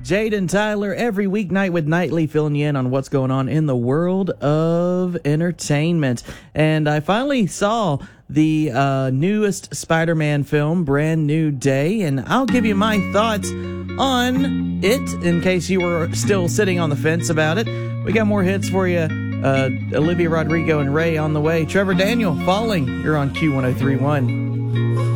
Jaden Tyler, every weeknight with Nightly, filling you in on what's going on in the world of entertainment. And I finally saw the newest Spider-Man film, Brand New Day, and I'll give you my thoughts on it in case you were still sitting on the fence about it. We got more hits for you. Olivia Rodrigo and Ray on the way. Trevor Daniel, Falling. You're on Q1031.